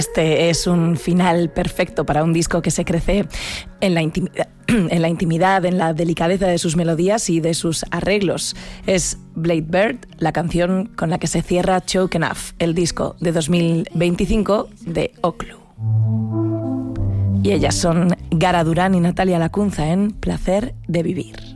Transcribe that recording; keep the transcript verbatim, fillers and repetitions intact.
Este es un final perfecto para un disco que se crece en la intimidad, en la intimidad, en la delicadeza de sus melodías y de sus arreglos. Es Blade Bird, la canción con la que se cierra Choke Enough, el disco de dos mil veinticinco de Oclu. Y ellas son Gara Durán y Natalia Lacunza en Placer de Vivir.